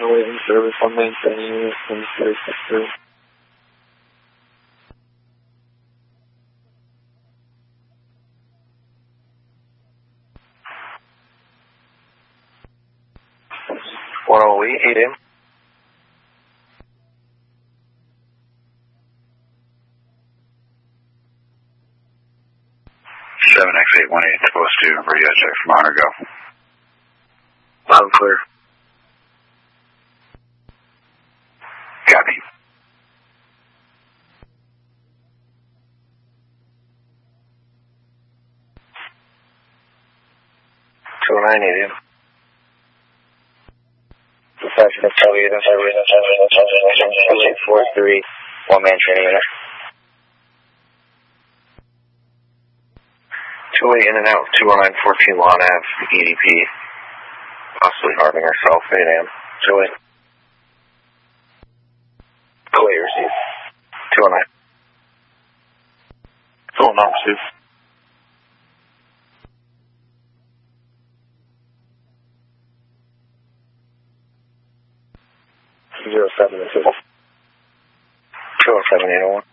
awaiting service on maintaining unit 2363. Oh, 8 a.m. X818 supposed to radio check from Honor Go. Loud and clear. Copy. Two 9 8 a.m. Professional Kelly, 2843, one-man training unit. 28 in and out, 20914 Lawn Ave, EDP. Possibly harming herself, 8 a.m. 28. Clear, receive. 209. 209, receive. 07 and 2. 207 801.